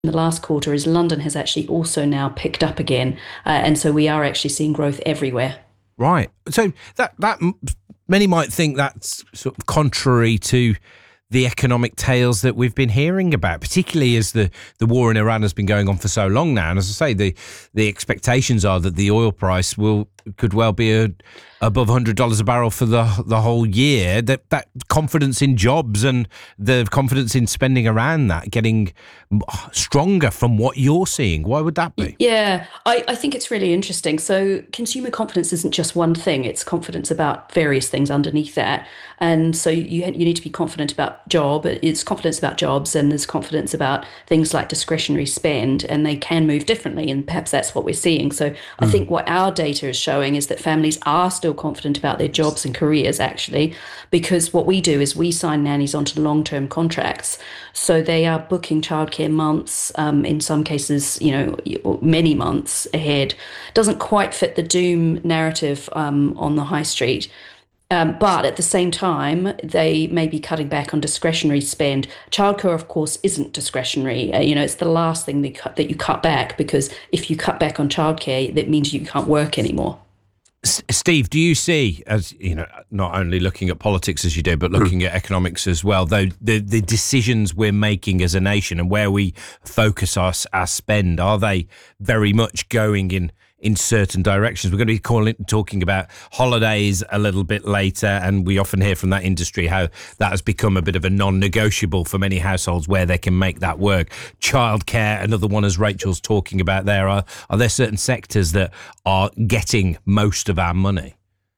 the last quarter is London has actually also now picked up again. And so we are actually seeing growth everywhere. Right. So that many might think that's sort of contrary to the economic tales that we've been hearing about, particularly as the war in Iran has been going on for so long now. And as I say, the expectations are that the oil price could well be above $100 a barrel for the whole year. That confidence in jobs and the confidence in spending around that getting stronger from what you're seeing. Why would that be? Yeah, I think it's really interesting. So consumer confidence isn't just one thing. It's confidence about various things underneath that. And so you need to be confident about it's confidence about jobs, and there's confidence about things like discretionary spend, and they can move differently. And perhaps that's what we're seeing. So I think what our data is showing is that families are still confident about their jobs and careers, actually, because what we do is we sign nannies onto long-term contracts. So they are booking childcare months, in some cases, many months ahead. Doesn't quite fit the doom narrative on the high street. But at the same time, they may be cutting back on discretionary spend. Childcare, of course, isn't discretionary. It's the last thing that you cut back, because if you cut back on childcare, that means you can't work anymore. Steve, do you see, as you know, not only looking at politics as you do, but looking at economics as well, though the decisions we're making as a nation and where we focus our spend, are they very much going in certain directions? We're going to be talking about holidays a little bit later, and we often hear from that industry how that has become a bit of a non-negotiable for many households where they can make that work. Childcare, another one, as Rachel's talking about there. Are there certain sectors that are getting most of our money?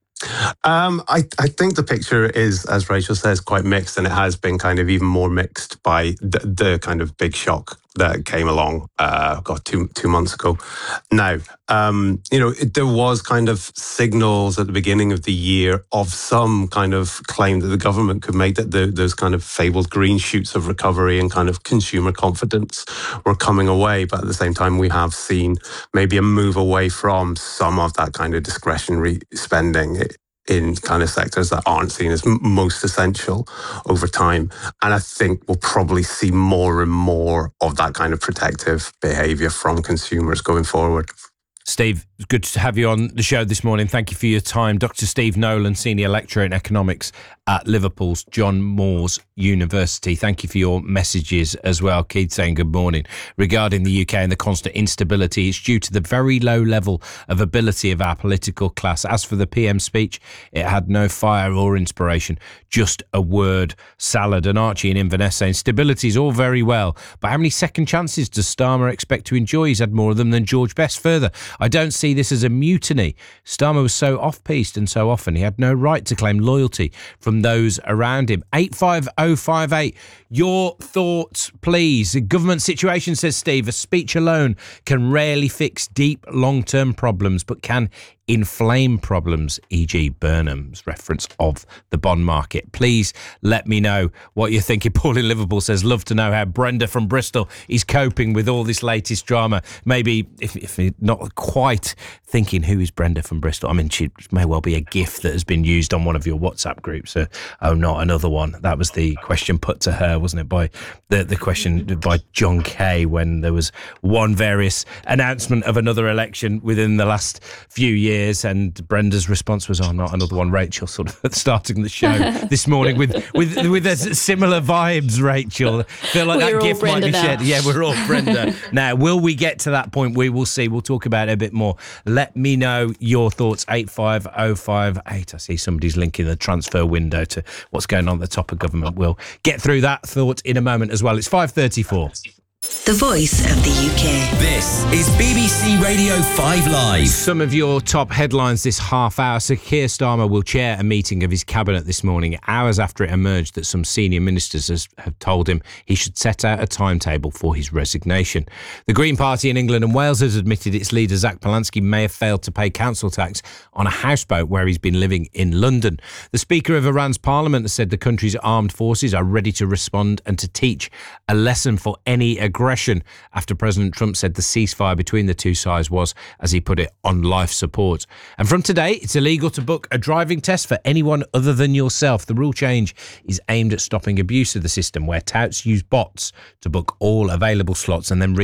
I think the picture is, as Rachel says, quite mixed, and it has been kind of even more mixed by the kind of big shock that came along, 2 months ago. Now, there was kind of signals at the beginning of the year of some kind of claim that the government could make, that those kind of fabled green shoots of recovery and kind of consumer confidence were coming away. But at the same time, we have seen maybe a move away from some of that kind of discretionary spending in kind of sectors that aren't seen as most essential over time. And I think we'll probably see more and more of that kind of protective behaviour from consumers going forward. Steve, good to have you on the show this morning. Thank you for your time. Dr. Steve Nolan, Senior Lecturer in Economics at Liverpool's John Moores University. Thank you for your messages as well. Keith saying good morning. Regarding the UK and the constant instability, it's due to the very low level of ability of our political class. As for the PM speech, it had no fire or inspiration, just a word salad. And Archie in Inverness saying stability is all very well, but how many second chances does Starmer expect to enjoy? He's had more of them than George Best. Further, I don't see this as a mutiny. Starmer was so off-piste and so often. He had no right to claim loyalty from those around him. 85058. Your thoughts, please. The government situation, says Steve. A speech alone can rarely fix deep long-term problems, but can inflame problems, e.g. Burnham's reference of the bond market. Please let me know what you're thinking. Paul in Liverpool says, love to know how Brenda from Bristol is coping with all this latest drama. Maybe, if you're not quite thinking, who is Brenda from Bristol? I mean, she may well be a GIF that has been used on one of your WhatsApp groups. Oh, not another one. That was the question put to her, wasn't it? By the question by John Kay, when there was one various announcement of another election within the last few years. And Brenda's response was, oh, not another one. Rachel sort of starting the show this morning with similar vibes, Rachel. Feel like that gift might be shared. Yeah, we're all Brenda. Now, will we get to that point? We will see. We'll talk about it a bit more. Let me know your thoughts. 85058. I see somebody's linking the transfer window to what's going on at the top of government. We'll get through that thought in a moment as well. It's 5:34. The voice of the UK. This is BBC Radio 5 Live. Some of your top headlines this half hour. Sir Keir Starmer will chair a meeting of his cabinet this morning, hours after it emerged that some senior ministers have told him he should set out a timetable for his resignation. The Green Party in England and Wales has admitted its leader, Zach Polanski, may have failed to pay council tax on a houseboat where he's been living in London. The Speaker of Iran's parliament has said the country's armed forces are ready to respond and to teach a lesson for any aggressor aggression after President Trump said the ceasefire between the two sides was, as he put it, on life support. And from today, it's illegal to book a driving test for anyone other than yourself. The rule change is aimed at stopping abuse of the system, where touts use bots to book all available slots and then